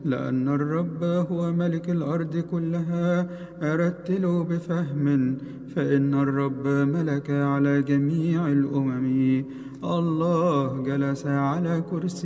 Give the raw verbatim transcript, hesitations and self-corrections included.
لأن الرب هو ملك الأرض كلها. أرتل بفهم، فإن الرب ملك على جميع الأمم. الله جلس على كرسي